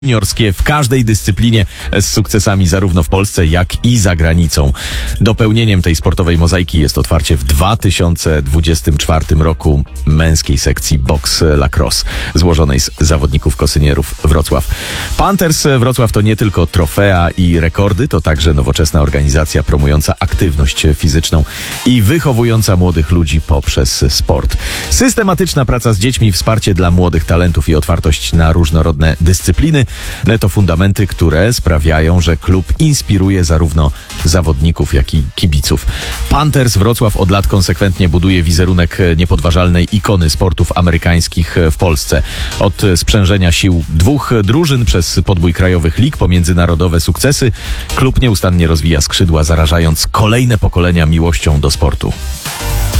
juniorskie w każdej dyscyplinie z sukcesami zarówno w Polsce, jak i za granicą. Dopełnieniem tej sportowej mozaiki jest otwarcie w 2024 roku męskiej sekcji box lacrosse złożonej z zawodników kosynierów Wrocław. Panthers Wrocław to nie tylko trofea i rekordy, to także nowoczesna organizacja promująca aktywność fizyczną i wychowująca młodych ludzi poprzez sport. Systematyczna praca z dziećmi, wsparcie dla młodych talentów i otwartość na różnorodne dyscypliny to fundamenty, które sprawiają, że klub inspiruje zarówno zawodników, jak i kibiców. Panthers Wrocław od lat konsekwentnie buduje wizerunek niepodważalnej ikony sportów amerykańskich w Polsce. Od sprzężenia sił dwóch drużyn przez podbój krajowych lig po międzynarodowe sukcesy, klub nieustannie rozwija skrzydła, zarażając kolejne pokolenia miłością do sportu.